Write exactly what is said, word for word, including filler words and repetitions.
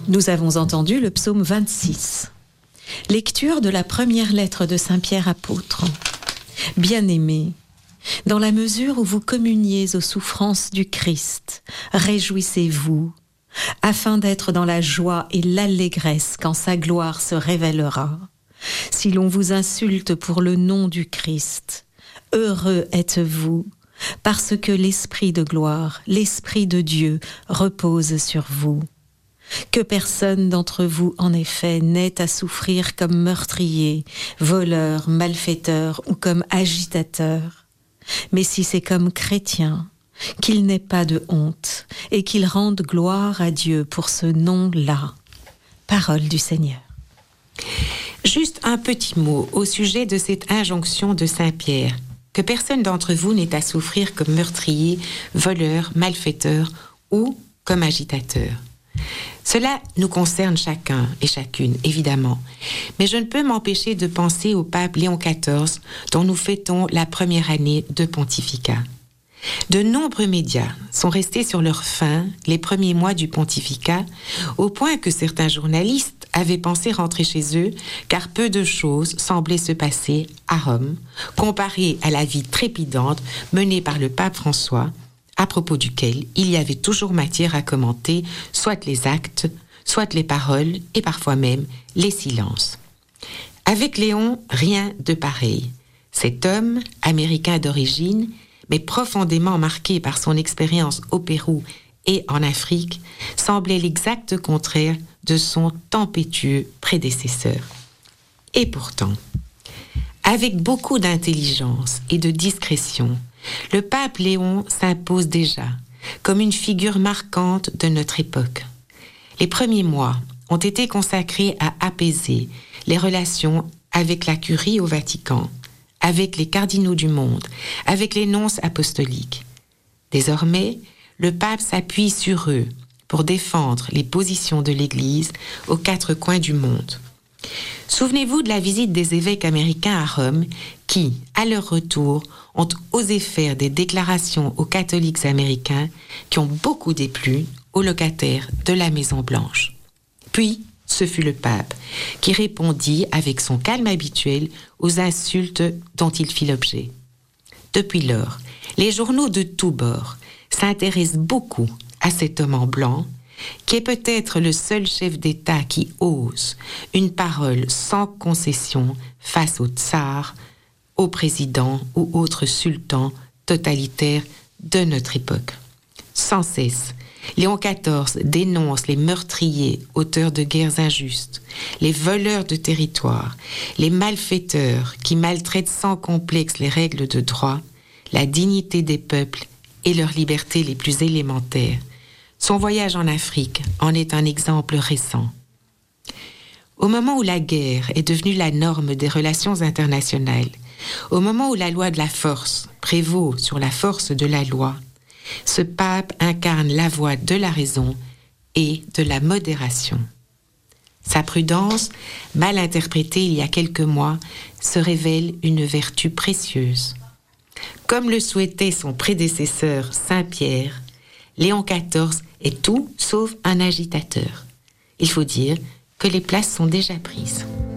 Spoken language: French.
Nous avons entendu le psaume vingt-six. Lecture de la première lettre de Saint Pierre apôtre. Bien-aimés, dans la mesure où vous communiez aux souffrances du Christ, réjouissez-vous, afin d'être dans la joie et l'allégresse quand sa gloire se révélera. Si l'on vous insulte pour le nom du Christ, heureux êtes-vous, parce que l'Esprit de gloire, l'Esprit de Dieu repose sur vous. Que personne d'entre vous, en effet, n'ait à souffrir comme meurtrier, voleur, malfaiteur ou comme agitateur. Mais si c'est comme chrétien, qu'il n'ait pas de honte et qu'il rende gloire à Dieu pour ce nom-là. Parole du Seigneur. Juste un petit mot au sujet de cette injonction de Saint Pierre. Que personne d'entre vous n'ait à souffrir comme meurtrier, voleur, malfaiteur ou comme agitateur. Cela nous concerne chacun et chacune, évidemment. Mais je ne peux m'empêcher de penser au pape Léon quatorze, dont nous fêtons la première année de pontificat. De nombreux médias sont restés sur leur faim les premiers mois du pontificat, au point que certains journalistes avaient pensé rentrer chez eux, car peu de choses semblaient se passer à Rome, comparées à la vie trépidante menée par le pape François, à propos duquel il y avait toujours matière à commenter, soit les actes, soit les paroles, et parfois même les silences. Avec Léon, rien de pareil. Cet homme, américain d'origine, mais profondément marqué par son expérience au Pérou et en Afrique, semblait l'exact contraire de son tempétueux prédécesseur. Et pourtant, avec beaucoup d'intelligence et de discrétion, le pape Léon s'impose déjà comme une figure marquante de notre époque. Les premiers mois ont été consacrés à apaiser les relations avec la curie au Vatican, avec les cardinaux du monde, avec les nonces apostoliques. Désormais, le pape s'appuie sur eux pour défendre les positions de l'Église aux quatre coins du monde. Souvenez-vous de la visite des évêques américains à Rome qui, à leur retour, ont osé faire des déclarations aux catholiques américains qui ont beaucoup déplu aux locataires de la Maison-Blanche. Puis, ce fut le pape qui répondit avec son calme habituel aux insultes dont il fit l'objet. Depuis lors, les journaux de tous bords s'intéressent beaucoup à cet homme en blanc, qui est peut-être le seul chef d'État qui ose une parole sans concession face au tsar, au président ou autre sultan totalitaire de notre époque. Sans cesse, Léon quatorze dénonce les meurtriers, auteurs de guerres injustes, les voleurs de territoire, les malfaiteurs qui maltraitent sans complexe les règles de droit, la dignité des peuples et leurs libertés les plus élémentaires. Son voyage en Afrique en est un exemple récent. Au moment où la guerre est devenue la norme des relations internationales, au moment où la loi de la force prévaut sur la force de la loi, ce pape incarne la voie de la raison et de la modération. Sa prudence, mal interprétée il y a quelques mois, se révèle une vertu précieuse. Comme le souhaitait son prédécesseur Saint Pierre, Léon quatorze est tout sauf un agitateur. Il faut dire que les places sont déjà prises.